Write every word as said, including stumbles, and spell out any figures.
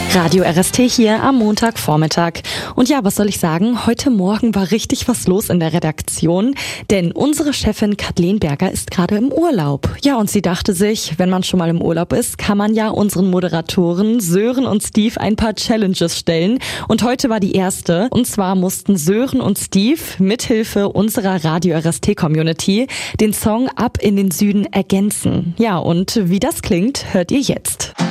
Radio R S T hier am Montagvormittag. Und ja, was soll ich sagen? Heute Morgen war richtig was los in der Redaktion, denn unsere Chefin Kathleen Berger ist gerade im Urlaub. Ja, und sie dachte sich, wenn man schon mal im Urlaub ist, kann man ja unseren Moderatoren Sören und Steve ein paar Challenges stellen. Und heute war die erste. Und zwar mussten Sören und Steve mithilfe unserer Radio R S T-Community den Song Ab in den Süden ergänzen. Ja, und wie das klingt, hört ihr jetzt.